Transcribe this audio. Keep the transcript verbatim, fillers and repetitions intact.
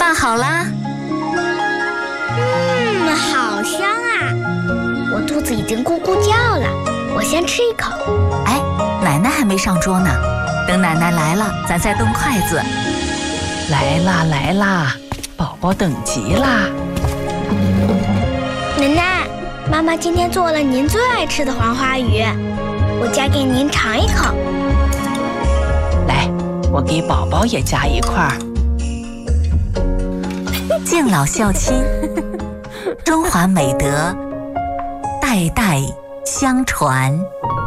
饭好啦。 嗯，好香啊！我肚子已经咕咕叫了，我先吃一口。 哎，奶奶还没上桌呢，等奶奶来了，咱再动筷子。 来啦来啦，宝宝等急啦！ 奶奶，妈妈今天做了您最爱吃的黄花鱼，我夹给您尝一口。 来，我给宝宝也夹一块儿。 敬老孝亲，中华美德代代相传。